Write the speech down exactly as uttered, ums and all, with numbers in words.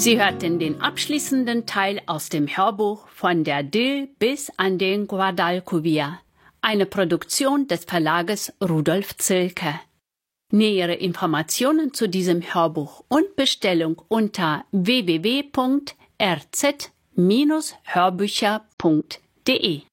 Sie hörten den abschließenden Teil aus dem Hörbuch Von der Dill bis an den Guadalquivir, eine Produktion des Verlages Rudolf Zilke. Nähere Informationen zu diesem Hörbuch und Bestellung unter w w w punkt r z Bindestrich hörbücher punkt d e.